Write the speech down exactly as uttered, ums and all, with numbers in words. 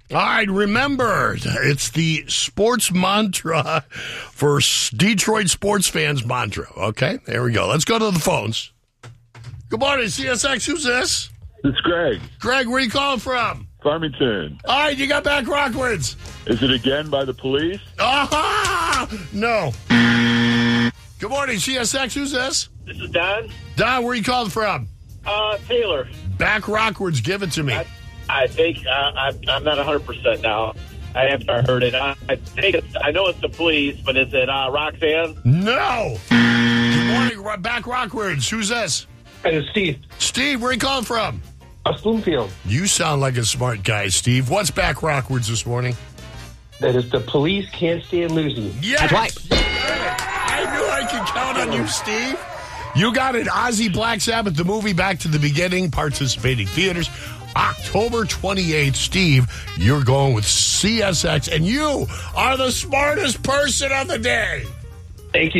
All right, remember, it's the sports mantra for Detroit sports fans mantra. Okay, there we go. Let's go to the phones. Good morning, C S X. Who's this? It's Greg. Greg, where you calling from? Farmington. All right, you got back Rockwards. Is it again by the police? Ah, no. Good morning, C S X. Who's this? This is Don. Don, where you calling from? Uh, Taylor. Back Rockwards. Give it to me. I, I think uh, I, I'm not one hundred percent now. I haven't heard it. I, I think it's, I know it's the police, but is it uh, Roxanne? No. Good morning, Back Rockwards. Who's this? Hey, Steve. Steve, where you calling from? Uh, Spoonfield. You sound like a smart guy, Steve. What's Back Rockwards this morning? That is the police can't stand losing. Yes. That's right. I knew I could count on you, Steve. You got it. Ozzy Black Sabbath, the movie Back to the Beginning, participating theaters. October twenty-eighth, Steve, you're going with C S X, and you are the smartest person of the day. Thank you.